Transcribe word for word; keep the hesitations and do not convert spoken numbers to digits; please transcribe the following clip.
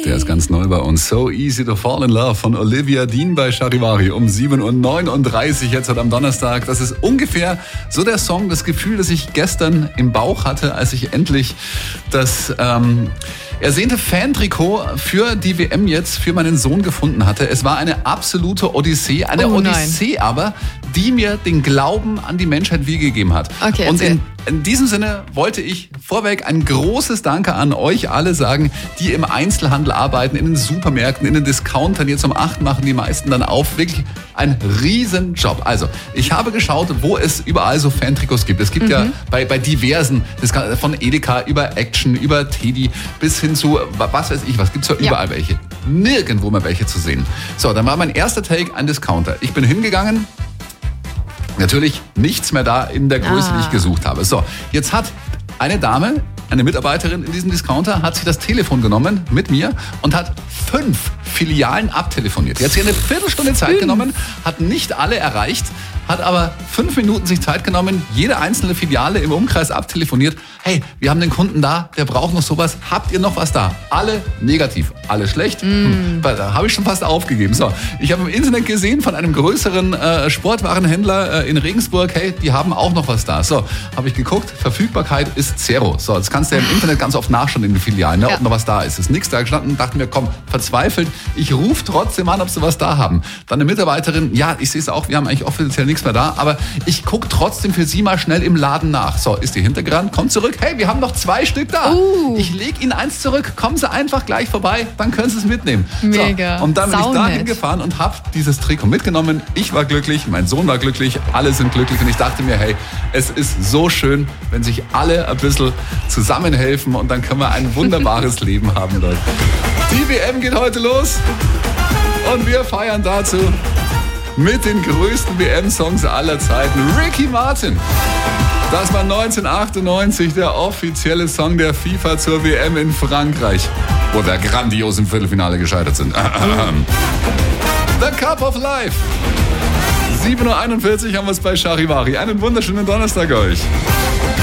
Der ist ganz neu bei uns. So Easy to Fall in Love von Olivia Dean bei Charivari um sieben Uhr neununddreißig jetzt heute am Donnerstag. Das ist ungefähr so der Song, das Gefühl, das ich gestern im Bauch hatte, als ich endlich das ähm, ersehnte Fan-Trikot für die W M jetzt für meinen Sohn gefunden hatte. Es war eine absolute Odyssee, eine Oh, Odyssee nein. aber, die mir den Glauben an die Menschheit wiedergegeben hat. Okay, Und erzähl. in, in diesem Sinne wollte ich vorweg ein großes Danke an euch alle sagen, die im Einzelhandel arbeiten, in den Supermärkten, in den Discountern. Jetzt um acht machen die meisten dann auf. Wirklich ein Riesenjob. Also, ich habe geschaut, wo es überall so Fan-Trikots gibt. Es gibt mhm. ja bei, bei diversen, das kann, von Edeka über Action, über Teddy bis hin zu, was weiß ich, was gibt's ja überall Ja. welche. Nirgendwo mehr welche zu sehen. So, dann war mein erster Take ein Discounter. Ich bin hingegangen, natürlich nichts mehr da in der Größe, Ah. die ich gesucht habe. So, jetzt hat eine Dame, eine Mitarbeiterin in diesem Discounter, hat sich das Telefon genommen mit mir und hat fünf Filialen abtelefoniert. Die hat sich eine Viertelstunde Zeit genommen, hat nicht alle erreicht, hat aber fünf Minuten sich Zeit genommen, jede einzelne Filiale im Umkreis abtelefoniert. Hey, wir haben den Kunden da, der braucht noch sowas. Habt ihr noch was da? Alle negativ, alle schlecht. Mm. Hm, da habe ich schon fast aufgegeben. So, ich habe im Internet gesehen von einem größeren äh, Sportwarenhändler äh, in Regensburg, hey, die haben auch noch was da. So, habe ich geguckt, Verfügbarkeit ist Zero. So, das kannst du ja im Internet ganz oft nachschauen in den Filialen, ne, Ja. ob noch was da ist. Ist nichts da gestanden, dachte mir, komm, verzweifelt, ich rufe trotzdem an, ob sie was da haben. Dann eine Mitarbeiterin, ja, ich sehe es auch, wir haben eigentlich offiziell nichts mehr da, aber ich gucke trotzdem für sie mal schnell im Laden nach. So, ist die hintergerannt, kommt zurück, hey, wir haben noch zwei Stück da. Uh. Ich lege Ihnen eins zurück, kommen Sie einfach gleich vorbei, dann können Sie es mitnehmen. Mega. So, und dann bin ich Saunett. dahin gefahren und habe dieses Trikot mitgenommen. Ich war glücklich, mein Sohn war glücklich, alle sind glücklich und ich dachte mir, hey, es ist so schön, wenn sich alle ein bisschen zusammenhelfen und dann können wir ein wunderbares Leben haben, Leute. Die W M geht heute los und wir feiern dazu mit den größten W M-Songs aller Zeiten. Ricky Martin. Das war neunzehnhundertachtundneunzig der offizielle Song der FIFA zur W M in Frankreich, wo wir grandios im Viertelfinale gescheitert sind. The Cup of Life. sieben Uhr einundvierzig haben wir es bei Charivari. Einen wunderschönen Donnerstag euch.